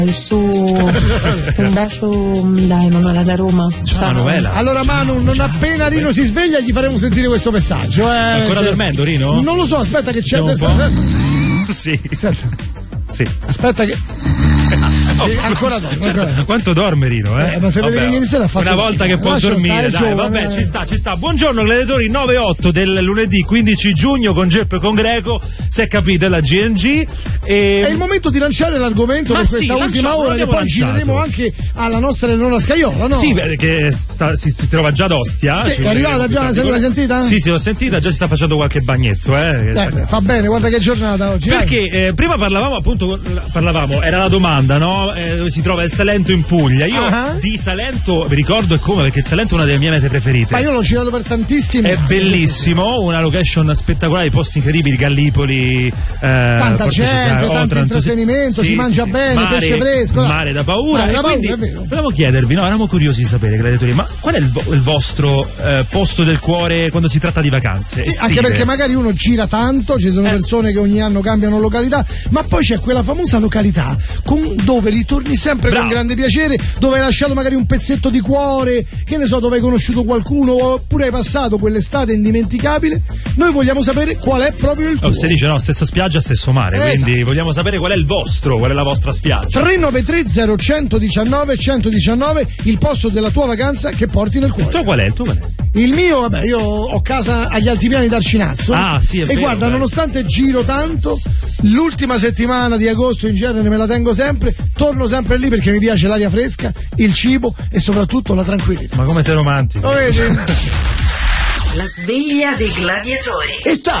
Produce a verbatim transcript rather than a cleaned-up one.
su un bacio da Emanuela da Roma. Ciao Manuela. Allora Manu, non ciao. Appena Rino si sveglia gli faremo sentire questo messaggio. Eh. Ancora dormendo Rino? Non lo so, aspetta che c'è adesso. Sì. Sì. Aspetta che sì, ancora dorme, ancora. Quanto dorme Rino, eh? eh ma se vede che ieri sera ha fatto una volta che può dormire, dai, giovane, vabbè, eh. ci sta, ci sta. Buongiorno gladiatori, nove otto del lunedì quindici giugno con Geppe e con Greco, se capite la G N G e... È il momento di lanciare l'argomento per sì, questa ultima lanciamo, ora che poi lanciato. gireremo anche alla nostra Eleonora Scaiola, no? Sì, che sta, si, si trova già ad Ostia. Sì, è arrivata già, l'hai sentita? Sì, sì, l'ho sentita, già si sta facendo qualche bagnetto, eh. Dai, fa bene, guarda che giornata oggi. Perché eh, prima parlavamo appunto, parlavamo, era la domanda, no? Eh, dove si trova il Salento in Puglia. Io uh-huh. di Salento vi ricordo e come, perché il Salento è una delle mie mete preferite. Ma io l'ho girato per tantissimi È anni. Bellissimo, una location spettacolare, posti incredibili, Gallipoli, eh, tanta gente, tanto Otranto, intrattenimento, sì, si mangia sì, bene, mare, pesce fresco. Mare da paura. Mare e da quindi paura, è vero. Volevamo chiedervi, no? Eravamo curiosi di sapere, gladiatori, ma qual è il, vo- il vostro eh, posto del cuore quando si tratta di vacanze? Sì, anche perché magari uno gira tanto, ci sono eh. persone che ogni anno cambiano località, ma poi c'è quella famosa località con, dove ritorni sempre Bravo. con grande piacere, dove hai lasciato magari un pezzetto di cuore, che ne so, dove hai conosciuto qualcuno oppure hai passato quell'estate indimenticabile. Noi vogliamo sapere qual è proprio il tuo. Oh, si dice no, stessa spiaggia, stesso mare, eh, quindi esatto. vogliamo sapere qual è il vostro, qual è la vostra spiaggia. tre nove tre zero uno uno nove uno uno nove, il posto della tua vacanza che porti nel cuore. Il tuo qual è? Il tuo qual è? Il mio, vabbè, io ho casa agli altipiani d'Arcinazzo. Ah, sì, è e vero, guarda, vero. nonostante giro tanto, l'ultima settimana di agosto in genere me la tengo sempre, torno sempre lì perché mi piace l'aria fresca, il cibo e soprattutto la tranquillità. Ma come sei romantico. Lo vedi? La sveglia dei gladiatori. E sta